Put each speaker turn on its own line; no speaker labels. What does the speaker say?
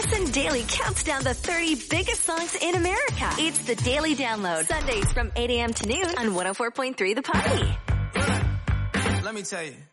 Molson Daily counts down the 30 biggest songs in America. It's the Daily Download. Sundays from 8 a.m. to noon on 104.3 The Party.
Let me tell you.